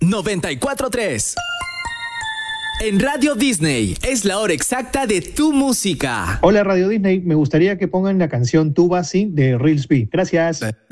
94.3. En Radio Disney es la hora exacta de tu música. Hola Radio Disney, me gustaría que pongan la canción Tuba Sí de Real Speed. Gracias.